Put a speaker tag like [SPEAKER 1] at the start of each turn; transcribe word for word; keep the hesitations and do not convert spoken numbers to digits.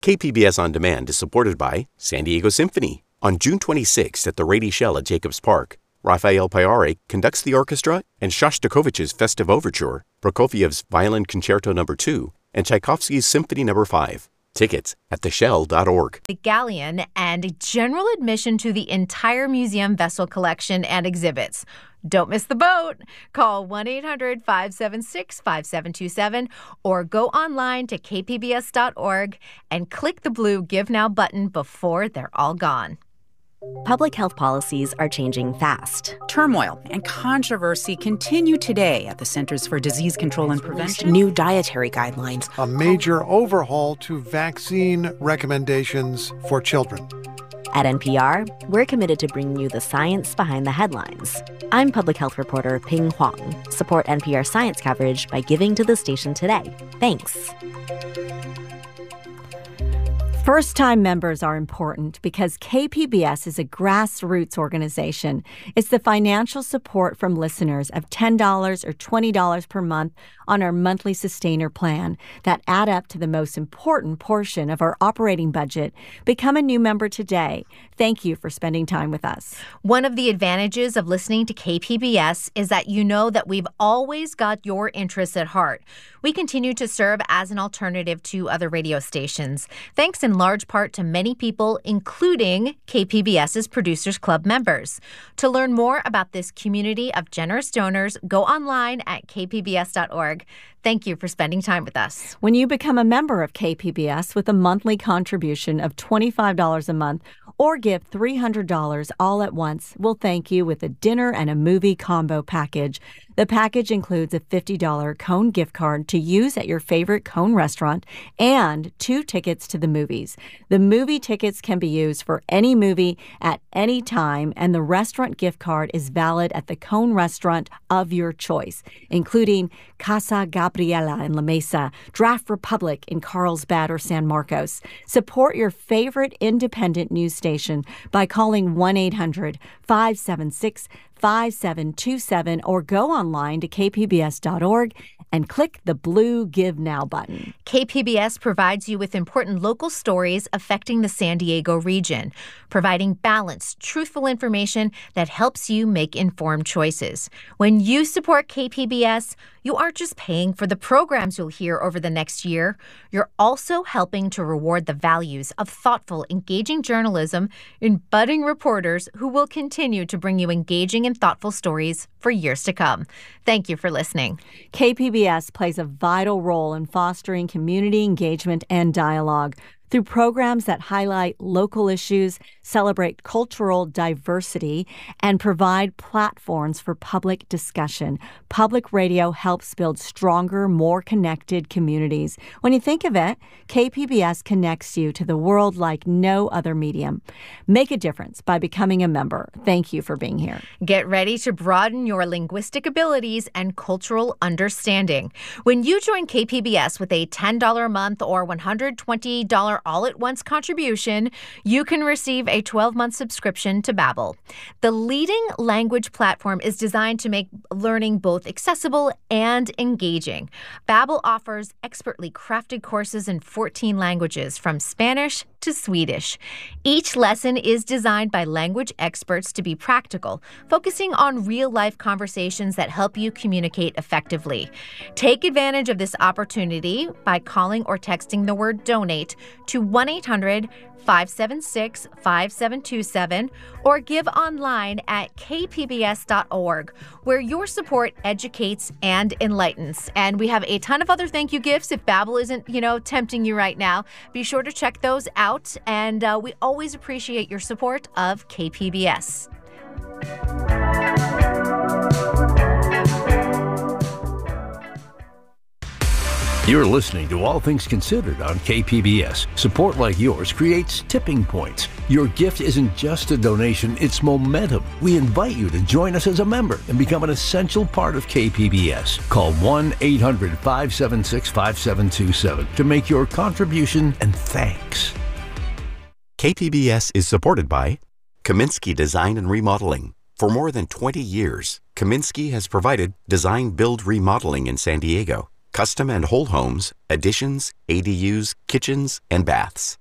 [SPEAKER 1] K P B S On Demand is supported by San Diego Symphony. On June twenty-sixth at the Rady Shell at Jacobs Park, Rafael Payare conducts the orchestra and Shostakovich's Festive Overture, Prokofiev's Violin Concerto Number two, and Tchaikovsky's Symphony Number five. Tickets at the shell dot org.
[SPEAKER 2] The galleon and general admission to the entire museum vessel collection and exhibits. Don't miss the boat. Call one eight hundred five seven six five seven two seven or go online to k p b s dot org and click the blue Give Now button before they're all gone.
[SPEAKER 3] Public health policies are changing fast.
[SPEAKER 4] Turmoil and controversy continue today at the Centers for Disease Control and Prevention.
[SPEAKER 3] New dietary guidelines.
[SPEAKER 5] A major overhaul to vaccine recommendations for children.
[SPEAKER 3] At N P R, we're committed to bringing you the science behind the headlines. I'm public health reporter Ping Huang. Support N P R science coverage by giving to the station today. Thanks.
[SPEAKER 6] First-time members are important because K P B S is a grassroots organization. It's the financial support from listeners of ten dollars or twenty dollars per month on our monthly sustainer plan that add up to the most important portion of our operating budget. Become a new member today. Thank you for spending time with us.
[SPEAKER 2] One of the advantages of listening to K P B S is that you know that we've always got your interests at heart. We continue to serve as an alternative to other radio stations, thanks in large part to many people, including KPBS's Producers Club members. To learn more about this community of generous donors, go online at k p b s dot org. Thank you for spending time with us.
[SPEAKER 6] When you become a member of K P B S with a monthly contribution of twenty-five dollars a month or give three hundred dollars all at once, we'll thank you with a dinner and a movie combo package. The package includes a fifty dollars Cone gift card to use at your favorite Cone restaurant and two tickets to the movies. The movie tickets can be used for any movie at any time, and the restaurant gift card is valid at the Cone restaurant of your choice, including Casa Gabriela in La Mesa, Draft Republic in Carlsbad or San Marcos. Support your favorite independent news station by calling one eight hundred five seven six five seven two seven or go online to k p b s dot org and click the blue Give Now button.
[SPEAKER 2] K P B S provides you with important local stories affecting the San Diego region, providing balanced, truthful information that helps you make informed choices. When you support K P B S, you aren't just paying for the programs you'll hear over the next year. You're also helping to reward the values of thoughtful, engaging journalism in budding reporters who will continue to bring you engaging and thoughtful stories for years to come. Thank you for listening.
[SPEAKER 6] K P B S plays a vital role in fostering community engagement and dialogue through programs that highlight local issues, celebrate cultural diversity, and provide platforms for public discussion. Public radio helps build stronger, more connected communities. When you think of it, K P B S connects you to the world like no other medium. Make a difference by becoming a member. Thank you for being here.
[SPEAKER 2] Get ready to broaden your linguistic abilities and cultural understanding. When you join K P B S with a ten dollars a month or one hundred twenty dollars all-at-once contribution, you can receive a twelve-month subscription to Babbel. The leading language platform is designed to make learning both accessible and engaging. Babbel offers expertly crafted courses in fourteen languages, from Spanish to Swedish. Each lesson is designed by language experts to be practical, focusing on real-life conversations that help you communicate effectively. Take advantage of this opportunity by calling or texting the word donate to one eight hundred five seven six five seven two seven or give online at k p b s dot org, where your support educates and enlightens. And we have a ton of other thank you gifts if Babbel isn't, you know, tempting you right now. Be sure to check those out, and uh, we always appreciate your support of K P B S.
[SPEAKER 7] You're listening to All Things Considered on K P B S. Support like yours creates tipping points. Your gift isn't just a donation, it's momentum. We invite you to join us as a member and become an essential part of K P B S. Call one eight hundred five seven six five seven two seven to make your contribution, and thanks.
[SPEAKER 1] K P B S is supported by Kaminsky Design and Remodeling. For more than twenty years, Kaminsky has provided design, build, remodeling in San Diego. Custom and whole homes, additions, A D Us, kitchens, and baths.